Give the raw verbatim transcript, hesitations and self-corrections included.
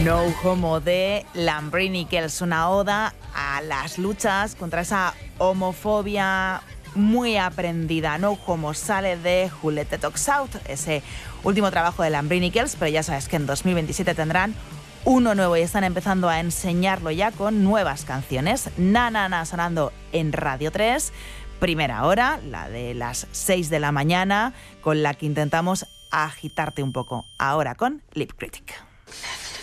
No Homo de Lambrini, que es una oda a las luchas contra esa homofobia muy aprendida. No Homo sale de Who Let the Dogs Out, ese último trabajo de Lambrini Kells, pero ya sabes que en dos mil veintisiete tendrán uno nuevo y están empezando a enseñarlo ya con nuevas canciones. Na Na Na sonando en Radio tres, primera hora, la de las seis de la mañana, con la que intentamos agitarte un poco. Ahora con Lip Critic.